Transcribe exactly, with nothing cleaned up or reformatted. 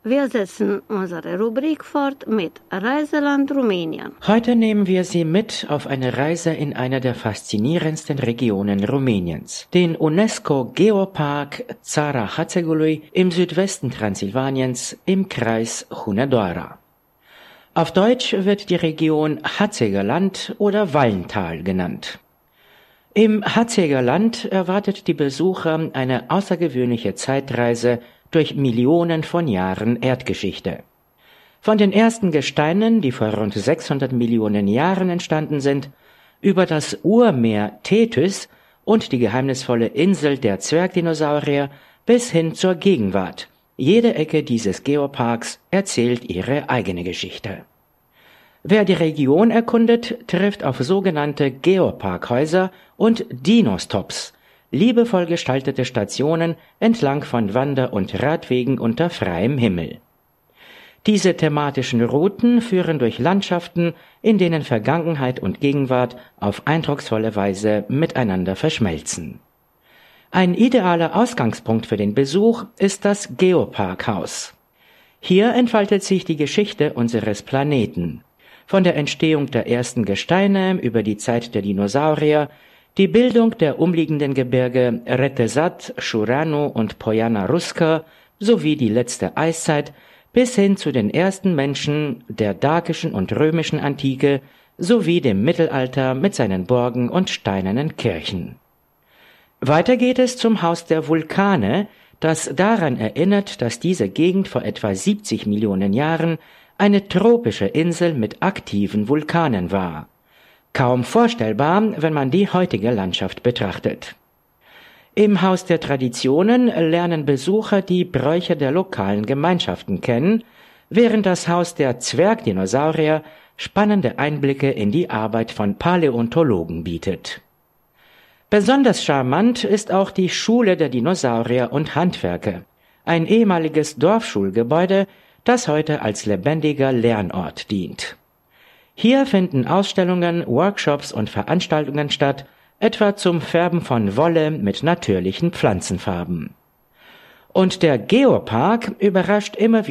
Wir setzen unsere Rubrik fort mit Reiseland Rumänien. Heute nehmen wir Sie mit auf eine Reise in einer der faszinierendsten Regionen Rumäniens, den UNESCO-Geopark Țara Hațegului im Südwesten Transsilvaniens im Kreis Hunedoara. Auf Deutsch wird die Region Hațegerland oder Wallental genannt. Im Hațegerland erwartet die Besucher eine außergewöhnliche Zeitreise durch Millionen von Jahren Erdgeschichte. Von den ersten Gesteinen, die vor rund sechshundert Millionen Jahren entstanden sind, über das Urmeer Tethys und die geheimnisvolle Insel der Zwergdinosaurier bis hin zur Gegenwart. Jede Ecke dieses Geoparks erzählt ihre eigene Geschichte. Wer die Region erkundet, trifft auf sogenannte Geoparkhäuser und Dinostops, liebevoll gestaltete Stationen entlang von Wander- und Radwegen unter freiem Himmel. Diese thematischen Routen führen durch Landschaften, in denen Vergangenheit und Gegenwart auf eindrucksvolle Weise miteinander verschmelzen. Ein idealer Ausgangspunkt für den Besuch ist das Geoparkhaus. Hier entfaltet sich die Geschichte unseres Planeten. Von der Entstehung der ersten Gesteine über die Zeit der Dinosaurier, die Bildung der umliegenden Gebirge Retezat, Șuranu und Poiana Ruska sowie die letzte Eiszeit bis hin zu den ersten Menschen der dakischen und römischen Antike sowie dem Mittelalter mit seinen Burgen und steinernen Kirchen. Weiter geht es zum Haus der Vulkane, das daran erinnert, dass diese Gegend vor etwa siebzig Millionen Jahren eine tropische Insel mit aktiven Vulkanen war. Kaum vorstellbar, wenn man die heutige Landschaft betrachtet. Im Haus der Traditionen lernen Besucher die Bräuche der lokalen Gemeinschaften kennen, während das Haus der Zwergdinosaurier spannende Einblicke in die Arbeit von Paläontologen bietet. Besonders charmant ist auch die Schule der Dinosaurier und Handwerke, ein ehemaliges Dorfschulgebäude, das heute als lebendiger Lernort dient. Hier finden Ausstellungen, Workshops und Veranstaltungen statt, etwa zum Färben von Wolle mit natürlichen Pflanzenfarben. Und der Geopark überrascht immer wieder